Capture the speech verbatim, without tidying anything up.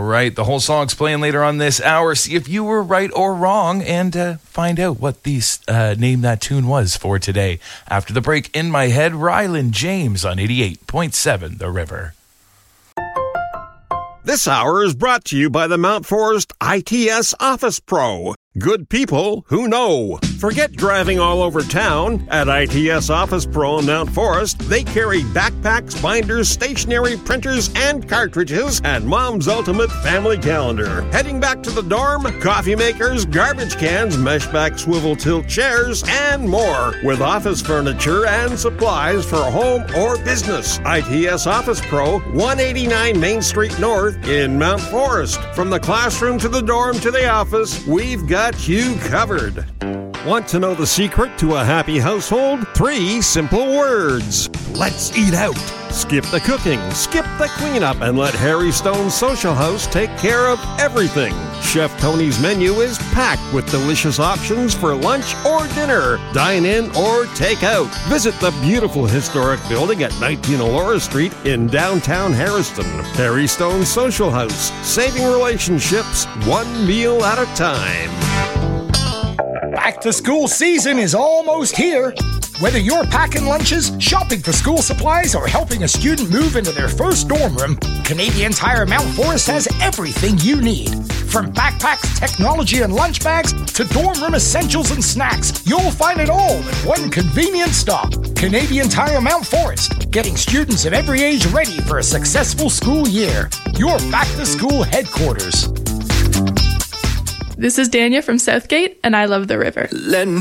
right, the whole song's playing later on this hour. See if you were right or wrong and uh, find out what the uh, name that tune was for today. After the break, In My Head, Ryland James on eighty-eight point seven The River. This hour is brought to you by the Mount Forest I T S Office Pro. Good people who know. Forget driving all over town. At I T S Office Pro in Mount Forest, they carry backpacks, binders, stationery, printers, and cartridges, and Mom's Ultimate Family Calendar. Heading back to the dorm, coffee makers, garbage cans, meshback swivel tilt chairs, and more. With office furniture and supplies for home or business. I T S Office Pro, one eighty-nine Main Street North in Mount Forest. From the classroom to the dorm to the office, we've got you covered. Want to know the secret to a happy household? Three simple words. Let's eat out. Skip the cooking, skip the cleanup, and let Harry Stone's Social House take care of everything. Chef Tony's menu is packed with delicious options for lunch or dinner, dine in or take out. Visit the beautiful historic building at nineteen Elora Street in downtown Harrison. Harry Stone's Social House, saving relationships one meal at a time. Back to school season is almost here. Whether you're packing lunches, shopping for school supplies, or helping a student move into their first dorm room, Canadian Tire Mount Forest has everything you need. From backpacks, technology, and lunch bags to dorm room essentials and snacks, you'll find it all in one convenient stop. Canadian Tire Mount Forest, getting students of every age ready for a successful school year. Your back-to-school headquarters. This is Dania from Southgate, and I love the river. Let